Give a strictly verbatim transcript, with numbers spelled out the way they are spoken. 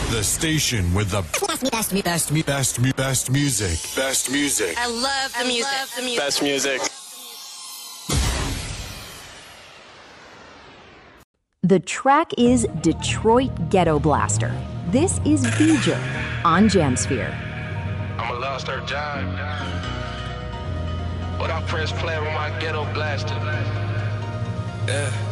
The station with the best, best, best, best, best, best music. Best music. I love the music. Love the music. Best music. The track is Detroit Ghetto Blaster. This is Beeger on Jamsphere. I'm a lost her job, but I press play with my ghetto blaster. Yeah.